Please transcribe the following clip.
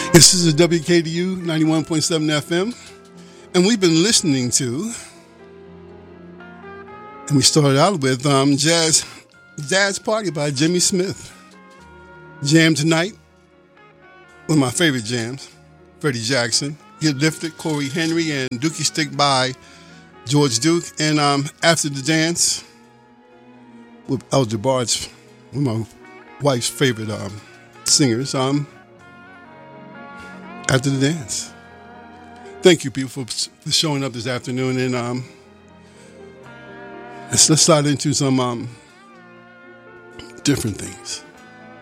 This is a WKDU 91.7 FM, and we've been listening to, and we started out with Jazz Party by Jimmy Smith. Jam Tonight, one of my favorite jams, Freddie Jackson. Get Lifted, Corey Henry, and Dookie Stick by George Duke. And After the Dance with Al Jabbar's, one of my wife's favorite singers. After the Dance. Thank you, people, for showing up this afternoon. And let's slide into some different things.